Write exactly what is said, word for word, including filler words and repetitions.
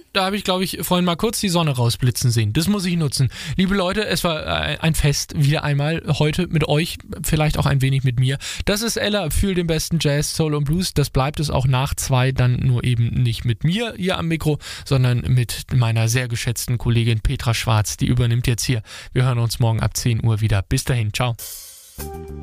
da habe ich, glaube ich, vorhin mal kurz die Sonne rausblitzen sehen. Das muss ich nutzen. Liebe Leute, es war ein Fest wieder einmal heute mit euch, vielleicht auch ein wenig mit mir. Das ist Ella für den besten Jazz, Soul und Blues. Das bleibt es auch nach zwei, dann nur eben nicht mit mir hier am Mikro, sondern mit meiner sehr geschätzten Kollegin Petra Schwarz. Die übernimmt jetzt hier. Wir hören uns morgen ab zehn Uhr wieder. Bis dahin, ciao.